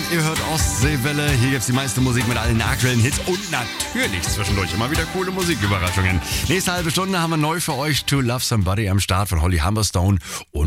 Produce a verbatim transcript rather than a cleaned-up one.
Ihr hört Ostseewelle. Hier gibt's die meiste Musik mit allen aktuellen Hits und natürlich zwischendurch immer wieder coole Musiküberraschungen. Nächste halbe Stunde haben wir neu für euch To Love Somebody am Start von Holly Humberstone und